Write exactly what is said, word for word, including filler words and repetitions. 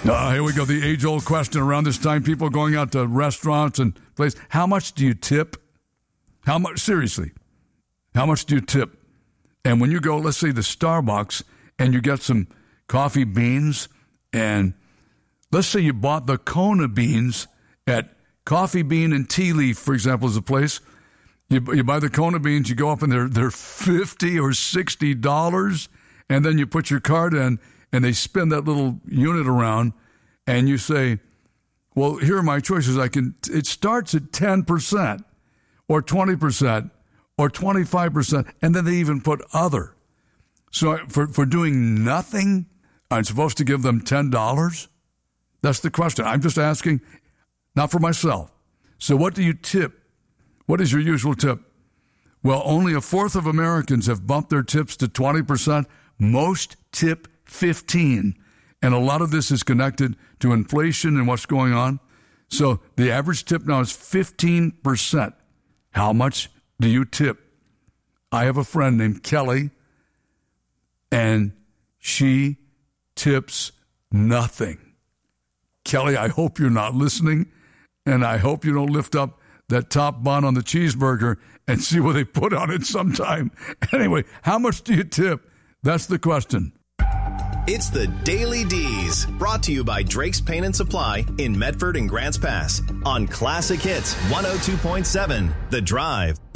Uh, here we go. The age-old question around this time. People going out to restaurants and places. How much do you tip? How much? Seriously. How much do you tip? And when you go, let's say, to Starbucks and you get some coffee beans, and let's say you bought the Kona beans at Coffee Bean and Tea Leaf, for example, is a place. You, you buy the Kona beans, you go up and they're, they're fifty or sixty dollars, and then you put your card in, and they spin that little unit around, and you say, well, here are my choices. I can. It starts at ten percent or twenty percent or twenty-five percent, and then they even put other. So for, for doing nothing, I'm supposed to give them ten dollars? That's the question. I'm just asking, not for myself. So what do you tip? What is your usual tip? Well, only a fourth of Americans have bumped their tips to twenty percent. Most tip fifteen. And a lot of this is connected to inflation and what's going on. So the average tip now is fifteen percent. How much do you tip? I have a friend named Kelly, and she tips nothing. Kelly, I hope you're not listening, and I hope you don't lift up that top bun on the cheeseburger and see what they put on it sometime. Anyway, how much do you tip? That's the question. It's the Daily D's, brought to you by Drake's Paint and Supply in Medford and Grants Pass on Classic Hits one oh two point seven, The Drive.